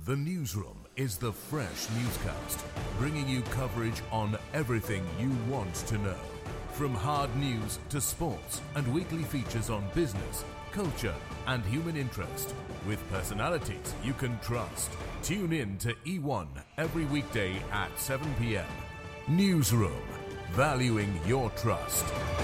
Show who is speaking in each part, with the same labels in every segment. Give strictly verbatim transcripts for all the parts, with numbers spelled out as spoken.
Speaker 1: The Newsroom is the fresh newscast, bringing you coverage on everything you want to know. From hard news to sports and weekly features on business, culture and human interest, with personalities you can trust. Tune in to E one every weekday at seven p.m. Newsroom, valuing your trust.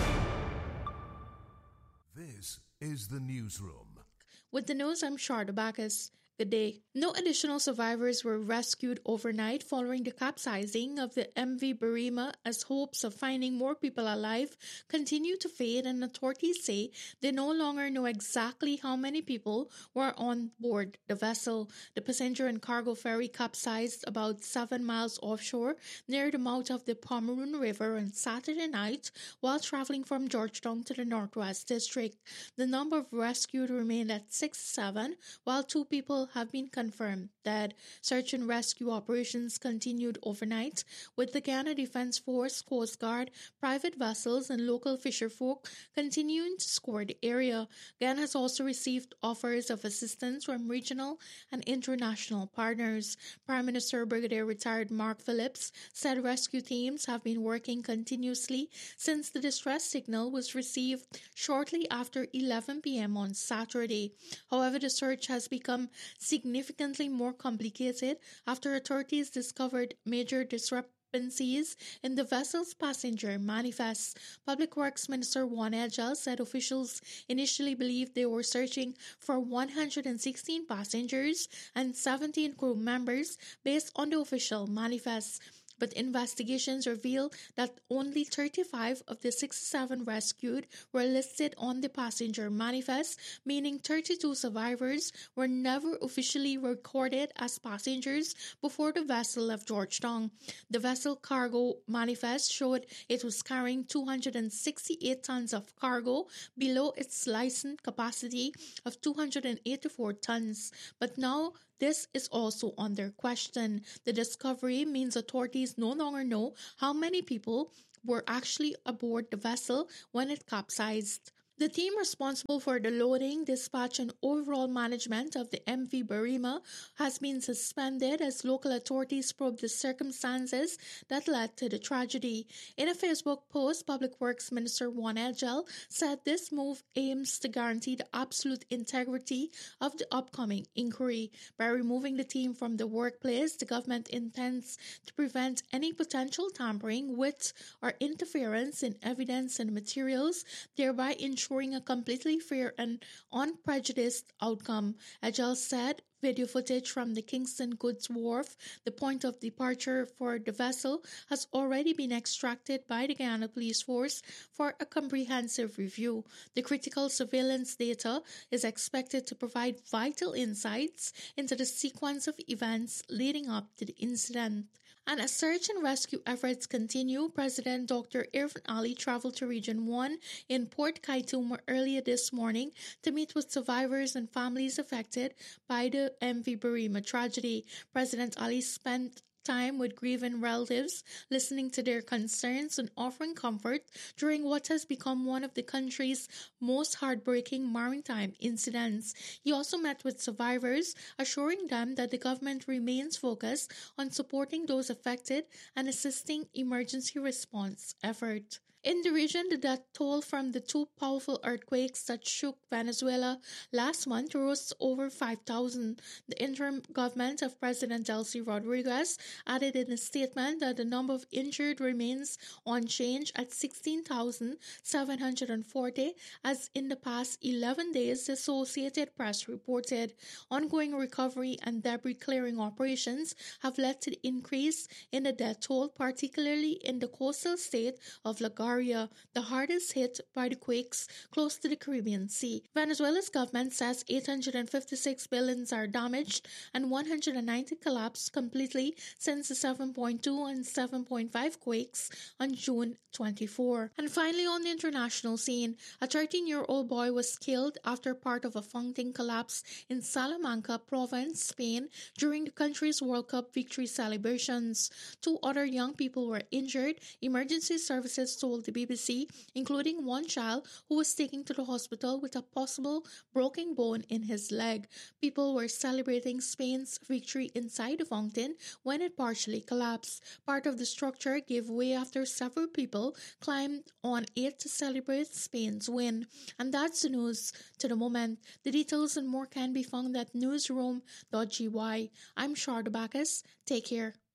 Speaker 1: This is The Newsroom.
Speaker 2: With the news, I'm Sharda Bacchus. Good day. No additional survivors were rescued overnight following the capsizing of the M V Berrima as hopes of finding more people alive continue to fade, and authorities say they no longer know exactly how many people were on board the vessel. The passenger and cargo ferry capsized about seven miles offshore near the mouth of the Pomeroon River on Saturday night while traveling from Georgetown to the Northwest District. The number of rescued remained at sixty-seven, while two people have been confirmed dead. Search and rescue operations continued overnight, with the Ghana Defence Force, Coast Guard, private vessels, and local fisherfolk continuing to scour the area. Ghana has also received offers of assistance from regional and international partners. Prime Minister Brigadier Retired Mark Phillips said rescue teams have been working continuously since the distress signal was received shortly after eleven p.m. on Saturday. However, the search has become significantly more complicated after authorities discovered major discrepancies in the vessel's passenger manifest. Public Works Minister Juan Edgell said officials initially believed they were searching for one hundred sixteen passengers and seventeen crew members based on the official manifest. But investigations reveal that only thirty-five of the sixty-seven rescued were listed on the passenger manifest, meaning thirty-two survivors were never officially recorded as passengers before the vessel left Georgetown. The vessel cargo manifest showed it was carrying two hundred sixty-eight tons of cargo below its licensed capacity of two hundred eighty-four tons. But now this is also under question. The discovery means authorities no longer know how many people were actually aboard the vessel when it capsized. The team responsible for the loading, dispatch, and overall management of the M V Berrima has been suspended as local authorities probe the circumstances that led to the tragedy. In a Facebook post, Public Works Minister Juan Edgell said this move aims to guarantee the absolute integrity of the upcoming inquiry. By removing the team from the workplace, the government intends to prevent any potential tampering with or interference in evidence and materials, thereby ensuring a completely fair and unprejudiced outcome. Edgell said video footage from the Kingston Goods Wharf, the point of departure for the vessel, has already been extracted by the Guyana Police Force for a comprehensive review. The critical surveillance data is expected to provide vital insights into the sequence of events leading up to the incident. And as search and rescue efforts continue, President Doctor Irfaan Ali traveled to Region one in Port Kaituma earlier this morning to meet with survivors and families affected by the M V Berrima tragedy. President Ali spent time with grieving relatives, listening to their concerns and offering comfort during what has become one of the country's most heartbreaking maritime incidents. He also met with survivors, assuring them that the government remains focused on supporting those affected and assisting emergency response efforts. In the region, the death toll from the two powerful earthquakes that shook Venezuela last month rose to over five thousand. The interim government of President Delcy Rodriguez added in a statement that the number of injured remains unchanged at sixteen thousand seven hundred forty, as in the past eleven days, the Associated Press reported. Ongoing recovery and debris clearing operations have led to the increase in the death toll, particularly in the coastal state of Laguardia, the hardest hit by the quakes close to the Caribbean Sea. Venezuela's government says eight hundred fifty-six buildings are damaged and one hundred ninety collapsed completely since the seven point two and seven point five quakes on June twenty-fourth. And finally, on the international scene, a thirteen-year-old boy was killed after part of a fountain collapsed in Salamanca province, Spain, during the country's World Cup victory celebrations. Two other young people were injured, emergency services told told the B B C, including one child who was taken to the hospital with a possible broken bone in his leg. People were celebrating Spain's victory inside the fountain when it partially collapsed. Part of the structure gave way after several people climbed on it to celebrate Spain's win. And that's the news to the moment. The details and more can be found at newsroom dot g y. I'm Sharda Bacchus. Take care.